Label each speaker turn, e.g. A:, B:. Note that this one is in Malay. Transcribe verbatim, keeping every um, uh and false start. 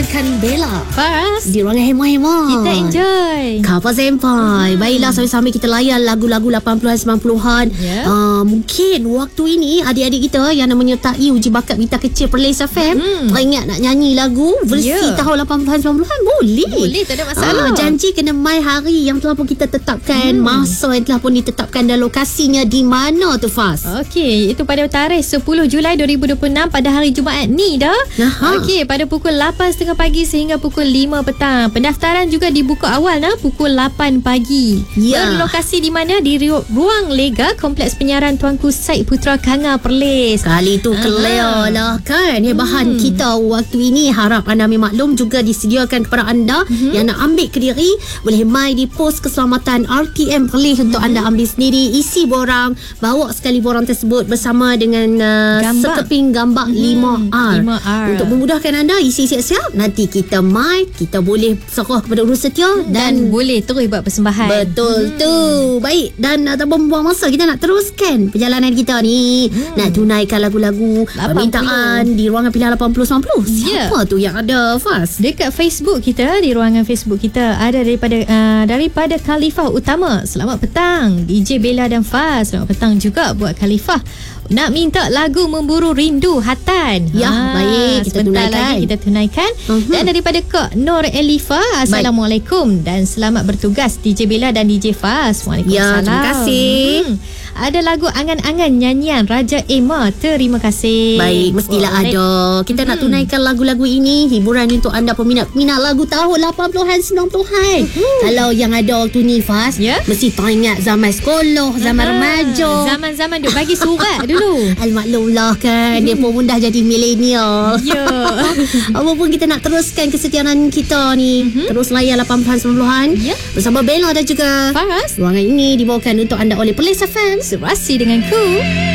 A: dengarkan Bella
B: Fast.
A: di ruangan hemah-hemah.
B: Kita enjoy.
A: Kapa Senpai. Hmm. Baiklah, sambil-sambil kita layan lagu-lagu lapan puluhan sembilan puluhan.
B: Yeah.
A: Uh, mungkin waktu ini adik-adik kita yang nak menyertai uji bakat Bita Kecil Perlis F M
B: Hmm.
A: ingat nak nyanyi lagu versi
B: Yeah.
A: tahun lapan puluhan sembilan puluhan, boleh.
B: Boleh, tak ada masalah.
A: Uh, janji kena mai hari yang telah pun kita tetapkan, hmm. masa yang telah pun ditetapkan dan lokasinya di mana tu, Fas?
B: Okey, itu pada tarikh sepuluh Julai dua ribu dua puluh enam pada hari Jumaat ni dah.
A: Aha.
B: Okey, pada pukul lapan tiga puluh pagi sehingga pukul lima petang. Pendaftaran juga dibuka awal nah pukul lapan pagi.
A: Ya.
B: Berlokasi di mana? Di Ru- Ruang Lega Kompleks Penyiaran Tuanku Said Putra Kanga Perlis.
A: Kali tu clear lah kan hebahan hmm. kita waktu ini. Harap anda ambil maklum, juga disediakan kepada anda hmm. yang nak ambil ke diri, boleh mai di pos keselamatan R P M Perlis untuk hmm. anda ambil sendiri, isi borang, bawa sekali borang tersebut bersama dengan uh, sekeping gambar hmm. lima R.
B: lima R
A: Untuk memudahkan anda isi siap-siap, nanti kita mai, kita boleh serah kepada urus setia dan,
B: dan boleh terus buat persembahan.
A: Betul hmm. tu. Baik, dan uh, tanpa membuang masa, kita nak teruskan perjalanan kita ni, hmm. nak tunaikan lagu-lagu permintaan di ruangan pilihan lapan puluh sembilan puluh. Siapa yeah. tu yang ada, Fas?
B: Dekat Facebook kita, di ruangan Facebook kita ada daripada uh, daripada Khalifah Utama. Selamat petang D J Bella dan Fas. Selamat petang juga buat Khalifah. Nak minta lagu Memburu Rindu Hatan.
A: Ya, ha, baik, kita
B: sebentar
A: tunaikan.
B: lagi kita tunaikan. Uh-huh. Dan daripada Kak Nur Elifa, Assalamualaikum, baik. Dan selamat bertugas D J Bella dan D J Fas. Waalaikumsalam.
A: Ya, terima kasih. Hmm.
B: Ada lagu Angan-Angan nyanyian Raja Emma. Terima kasih.
A: Baik, mestilah oh, ada. Kita hmm. nak tunaikan lagu-lagu ini, hiburan untuk anda peminat-peminat lagu tahun lapan puluhan sembilan puluhan. Uh-huh. Kalau yang ada waktu ni, Fas, yeah. mesti teringat zaman sekolah, zaman uh-huh. remaja,
B: zaman-zaman duk bagi surat dulu.
A: Almaklumlah kan, dia pun pun dah jadi milenial.
B: Ya. Yeah.
A: Apapun, kita nak teruskan kesetiaan kita ni. Uh-huh. Terus layan lapan puluhan sembilan puluhan yeah. bersama Bella dan juga
B: Faras.
A: Ruangan ini dibawakan untuk anda oleh Perlis F M.
B: Serasi denganku.